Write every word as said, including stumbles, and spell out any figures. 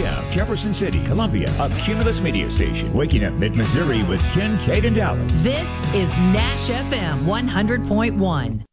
M, Jefferson City, Columbia, a Cumulus media station. Waking up mid-Missouri with Ken, Kate, and Dallas. This is Nash F M one hundred point one.